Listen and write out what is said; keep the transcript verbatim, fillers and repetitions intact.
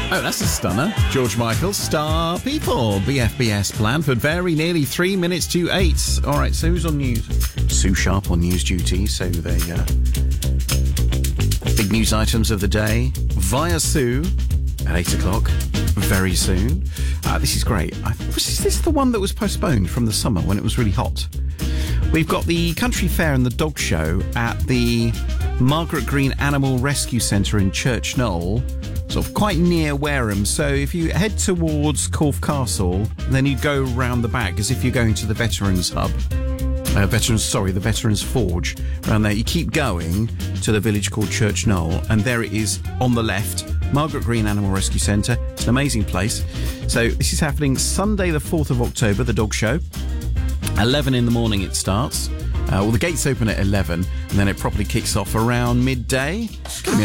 Oh, that's a stunner. George Michael, Star People, B F B S Blandford. Very nearly three minutes to eight. All right, so who's on news? Sue Sharp on news duty. So they uh, big news items of the day via Sue at eight o'clock. Very soon. Uh, this is great. I, was this the one that was postponed from the summer when it was really hot? We've got the country fair and the dog show at the Margaret Green Animal Rescue Centre in Church Knoll, sort of quite near Wareham. So if you head towards Corfe Castle, then you go round the back as if you're going to the Veterans Hub. Uh, veterans, sorry, the Veterans Forge. Around there, you keep going to the village called Church Knoll, and there it is on the left, Margaret Green Animal Rescue Centre. It's an amazing place. So this is happening Sunday the fourth of October, the dog show. eleven in the morning it starts. Uh, well, the gates open at eleven, and then it properly kicks off around midday. Give me a